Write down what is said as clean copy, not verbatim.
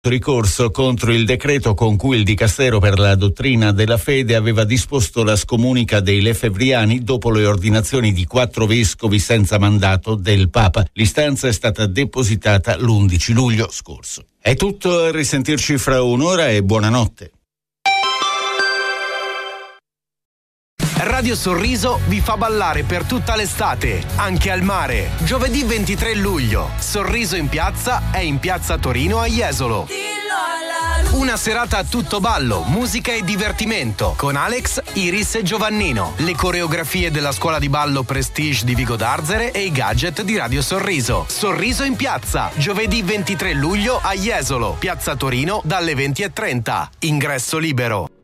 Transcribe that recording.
ricorso contro il decreto con cui il Dicastero per la dottrina della fede aveva disposto la scomunica dei lefebvriani dopo le ordinazioni di 4 vescovi senza mandato del Papa. L'istanza è stata depositata l'11 luglio scorso. È tutto, a risentirci fra un'ora e buonanotte. Radio Sorriso vi fa ballare per tutta l'estate, anche al mare. Giovedì 23 luglio, Sorriso in piazza è in piazza Torino a Jesolo. Una serata a tutto ballo, musica e divertimento con Alex, Iris e Giovannino. Le coreografie della scuola di ballo Prestige di Vigo d'Arzere e i gadget di Radio Sorriso. Sorriso in piazza, giovedì 23 luglio a Jesolo, piazza Torino dalle 20:30. Ingresso libero.